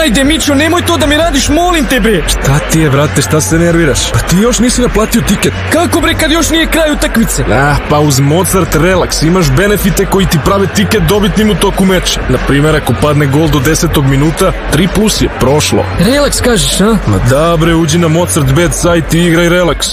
Ajde, Mićo, nemoj to da mi radiš, molim te, bre. Šta ti je, brate, šta se nerviraš? Pa ti još nisi naplatio tiket. Kako, bre, kad još nije kraj utakmice? Pa uz Mozart Relax imaš benefite koji ti prave tiket dobitnim u toku meča. Naprimjer, ako padne gol do 10. minuta, 3+ je prošlo. Relax kažeš, a? Ma da, bre, uđi na Mozart Bet sajt i igraj Relax.